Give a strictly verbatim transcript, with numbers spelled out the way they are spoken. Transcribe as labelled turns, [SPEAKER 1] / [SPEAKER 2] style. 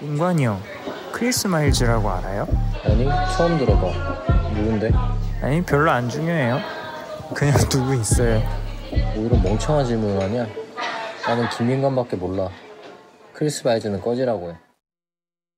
[SPEAKER 1] 민관이 형, 크리스 마일즈라고 알아요?
[SPEAKER 2] 아니, 처음 들어봐. 누군데?
[SPEAKER 1] 아니, 별로 안 중요해요. 그냥 누구 있어요.
[SPEAKER 2] 뭐 이런 멍청한 질문을 하냐? 나는 김민관밖에 몰라. 크리스 마일즈는 꺼지라고 해.